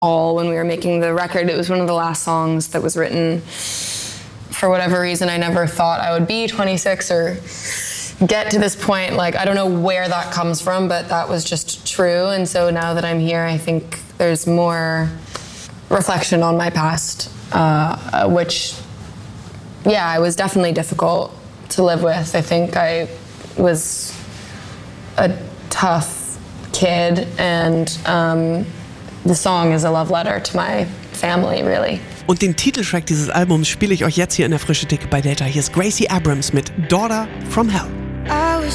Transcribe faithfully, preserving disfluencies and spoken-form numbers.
all when we were making the record. It was one of the last songs that was written. For whatever reason, I never thought I would be twenty-six or get to this point. Like, I don't know where that comes from, but that was just true. And so now that I'm here, I think there's more reflection on my past, uh, which, yeah, it was definitely difficult to live with. I think I was a tough kid, and um, the song is a love letter to my family, really. Und den Titeltrack dieses Albums spiele ich euch jetzt hier in der Frische Theke bei Delta. Hier ist Gracie Abrams mit Daughter from Hell.